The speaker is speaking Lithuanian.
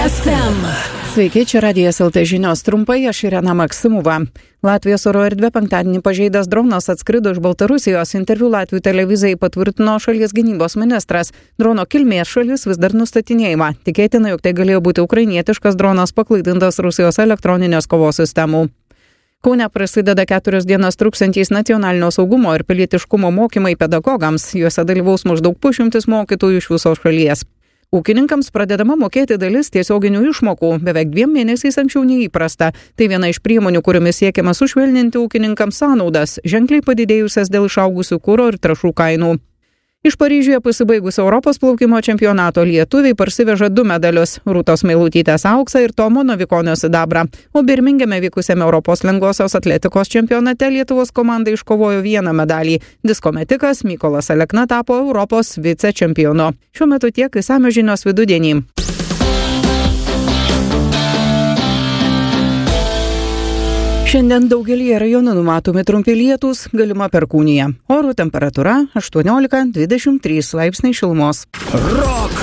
FM. Sveiki, čia Radijas LT žinios trumpai, aš Irena Maksimova. Latvijos oro erdvę penktadienį pažeidęs dronas atskrido iš Baltarusijos. Interviu Latvijų televizijai patvirtino šalies gynybos ministras. Drono kilmės šalis vis dar nustatinėjama. Tikėtina, jog tai galėjo būti ukrainietiškas dronas paklaidintas Rusijos elektroninės kovos sistemų. Kaune prasideda 4 dienas truksantys nacionalinio saugumo ir pilietiškumo mokymai pedagogams. Juose dalyvaus maždaug 100 mokytojų iš visos šalies. Ūkininkams pradedama mokėti dalis tiesioginių išmokų, beveik 2 mėnesiais anksčiau neįprasta. Tai viena iš priemonių, kuriomis siekiama sušvelninti ūkininkams sąnaudas, ženkliai padidėjusias dėl išaugusių kuro ir trąšų kainų. Iš Paryžiuje pasibaigus Europos plaukimo čempionato lietuviai parsiveža 2 medalius – Rūtos Meilutytės auksą ir Tomo Novikonio sidabrą. O Birmingeme vykusiame Europos lengvosios atletikos čempionate Lietuvos komanda iškovojo 1 medalį. Disko metikas Mykolas Alekna tapo Europos vicečempionu. Šiuo metu tiek išsamios žinios vidudienį. Šiandien daugelyje rajonų numatomi trumpi lietūs, galima perkūnija. Oro temperatūra 18–23 laipsniai šilumos. Rock